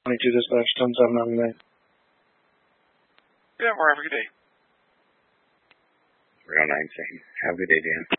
22-10799. Yeah, more. Have a good day. 309 same. Have a good day, Dan.